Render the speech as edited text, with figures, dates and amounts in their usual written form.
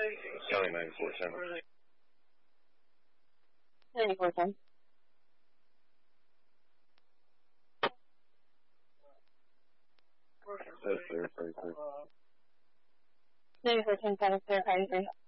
County 9410. 9410. That's there, right there. 9410, clear, I agree.